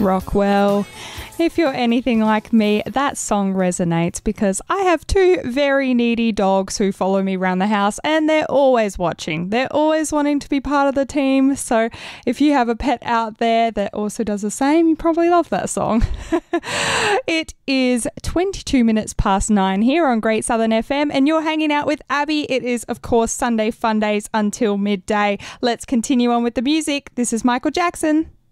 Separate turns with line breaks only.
Rockwell. If you're anything like me, that song resonates because I have two very needy dogs who follow me around the house and they're always watching. They're always wanting to be part of the team. So if you have a pet out there that also does the same, you probably love that song. It is 22 minutes past 9 here on Great Southern FM and you're hanging out with Abby. It is, of course, Sunday Fun Days until midday. Let's continue on with the music. This is Michael Jackson.